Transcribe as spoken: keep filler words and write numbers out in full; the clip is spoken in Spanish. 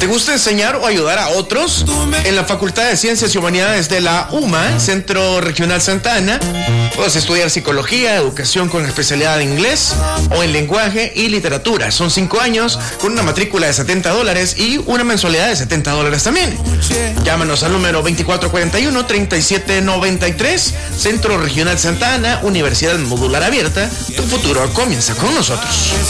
¿Te gusta enseñar o ayudar a otros? En la Facultad de Ciencias y Humanidades de la U M A, Centro Regional Santa Ana, puedes estudiar psicología, educación con especialidad en inglés o en lenguaje y literatura. Son cinco años con una matrícula de setenta dólares y una mensualidad de setenta dólares también. Llámanos al número veinticuatro cuarenta y uno, treinta y siete noventa y tres, Centro Regional Santa Ana, Universidad Modular Abierta. Tu futuro comienza con nosotros.